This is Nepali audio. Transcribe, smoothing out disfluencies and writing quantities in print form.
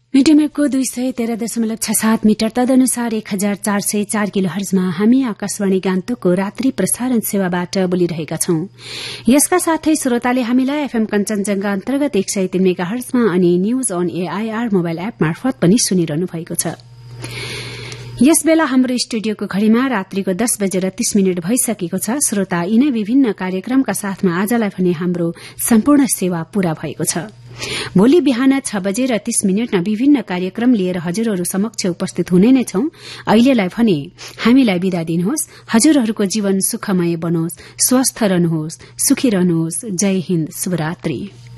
मिडियमवेभको 213.67 मिटर तदनुसार 1404 किलो हर्जमा हामी आकाशवाणी गान्तोकको रात्रि प्रसारण सेवाबाट बोलिरहेका छौं। यसका साथै श्रोताले हामीलाई एफएम कञ्चनजंघा अन्तर्गत 103 मेगा हर्जमा अनि news on AIR mobile app मार्फत पनि सुनिरहनु भएको छ। यस बेला हाम्रो स्टुडियोको घड़ीमा रात्रिको 10:30 भइसकेको छ। श्रोता यिनै विभिन्न कार्यक्रमका साथमा आजलाई भने हाम्रो सम्पूर्ण सेवा पूरा भएको छ। भोलि बिहान 6:30 विभिन्न कार्यक्रम लिएर हजुरहरू समक्ष उपस्थित हुने नै छौं। अहिलेलाई भने हामीलाई बिदा दिनुहोस्। हजुरहरूको जीवन सुखमय बनोस्, स्वस्थ रहनुहोस्, सुखी रहनुहोस्। जय हिन्द, शुभरात्रि।